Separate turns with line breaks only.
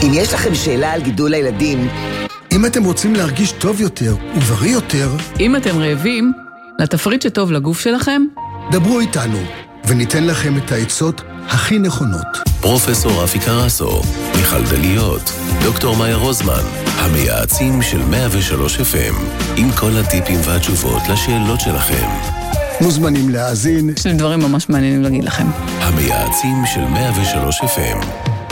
אם יש לכם שאלה על גידול הילדים,
אם אתם רוצים להרגיש טוב יותר ובריא יותר,
אם אתם רעבים, לתפריט שטוב לגוף שלכם,
דברו איתנו וניתן לכם את העצות הכי נכונות.
פרופסור רפי קרסו, מיכל דליות, דוקטור מאיה רוזמן, המייעצים של 103 FM, עם כל הטיפים והתשובות לשאלות שלכם.
מוזמנים להאזין.
יש לי דברים ממש מעניינים להגיד לכם.
המייעצים של 103 FM.